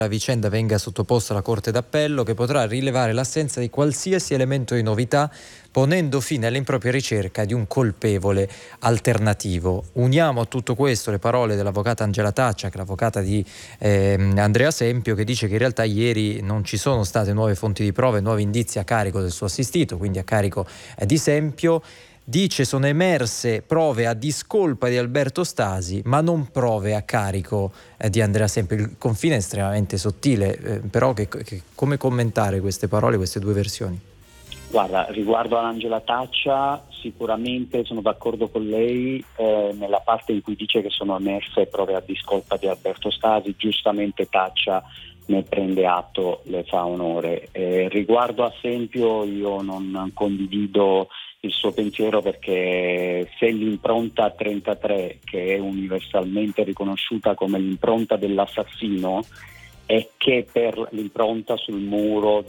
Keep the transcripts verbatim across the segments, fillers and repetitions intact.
la vicenda venga sottoposta alla Corte d'Appello, che potrà rilevare l'assenza di qualsiasi elemento di novità, ponendo fine all'impropria ricerca di un colpevole alternativo. Uniamo a tutto questo le parole dell'avvocata Angela Taccia, che è l'avvocata di eh, Andrea Sempio, che dice che in realtà ieri non ci sono state nuove fonti di prove, nuovi indizi a carico del suo assistito, quindi a carico eh, di Sempio. Dice sono emerse prove a discolpa di Alberto Stasi, ma non prove a carico eh, di Andrea Sempio. Il confine è estremamente sottile, eh, però che, che, come commentare queste parole, queste due versioni? Guarda, riguardo ad Angela Taccia, sicuramente sono d'accordo con lei eh, nella parte in cui dice che sono emerse prove a discolpa di Alberto Stasi. Giustamente Taccia ne prende atto, le fa onore. Eh, riguardo a Sempio io non condivido il suo pensiero, perché se l'impronta trentatré, che è universalmente riconosciuta come l'impronta dell'assassino, è che per l'impronta sul muro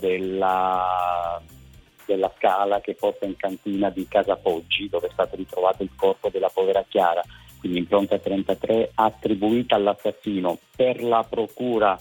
della, della scala che porta in cantina di Casa Poggi, dove è stato ritrovato il corpo della povera Chiara, quindi impronta trentatré attribuita all'assassino per la procura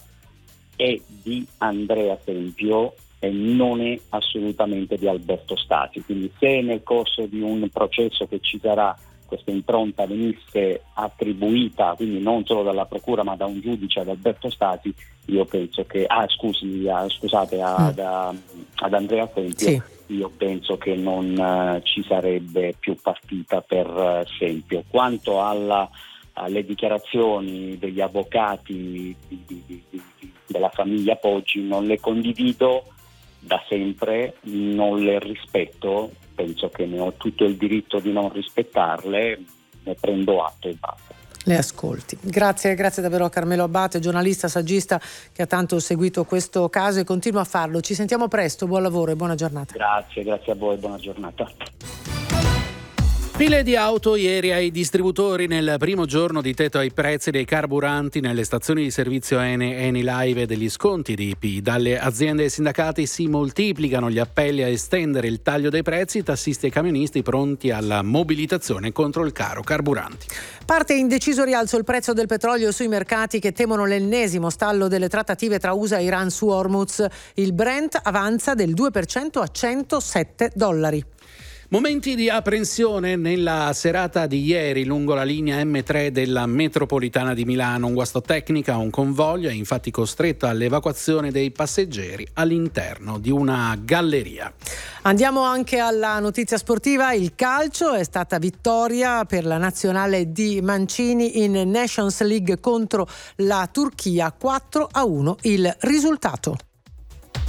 è di Andrea Sempio e non è assolutamente di Alberto Stasi. Quindi se nel corso di un processo che ci sarà questa impronta venisse attribuita, quindi non solo dalla procura ma da un giudice ad Alberto Stasi, io penso che ah scusi ah, scusate ad, mm. ad Andrea Sempio, sì. Io penso che non uh, ci sarebbe più partita per uh, Sempio. Quanto alla, alle dichiarazioni degli avvocati di, di, di, di, della famiglia Poggi, non le condivido da sempre, non le rispetto, penso che ne ho tutto il diritto di non rispettarle, ne prendo atto e basta. Le ascolti. Grazie, grazie davvero a Carmelo Abbate, giornalista, saggista che ha tanto seguito questo caso e continua a farlo. Ci sentiamo presto, buon lavoro e buona giornata. Grazie, grazie a voi, buona giornata. File di auto ieri ai distributori nel primo giorno di tetto ai prezzi dei carburanti nelle stazioni di servizio Eni, Eni Live e degli sconti di I P I. Dalle aziende e sindacati si moltiplicano gli appelli a estendere il taglio dei prezzi, tassisti e camionisti pronti alla mobilitazione contro il caro carburanti. Parte in deciso rialzo il prezzo del petrolio sui mercati che temono l'ennesimo stallo delle trattative tra U S A e Iran su Hormuz. Il Brent avanza del due per cento a centosette dollari. Momenti di apprensione nella serata di ieri lungo la linea emme tre della metropolitana di Milano. Un guasto tecnico a un convoglio è infatti costretto all'evacuazione dei passeggeri all'interno di una galleria. Andiamo anche alla notizia sportiva. Il calcio, è stata vittoria per la nazionale di Mancini in Nations League contro la Turchia, quattro a uno il risultato.